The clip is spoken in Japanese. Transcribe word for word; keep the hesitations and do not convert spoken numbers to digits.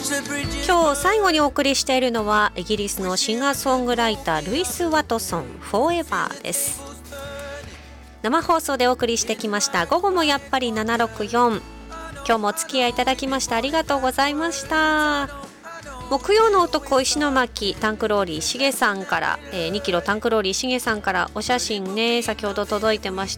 今日最後にお送りしているのはイギリスのシンガーソングライタールイス・ワトソン Forever です。生放送でお送りしてきました。午後もやっぱりななろくよん、今日もお付き合いいただきましてありがとうございました。木曜の男石巻タンクローリーしげさんから、えー、にキロタンクローリーしげさんからお写真ね先ほど届いてまし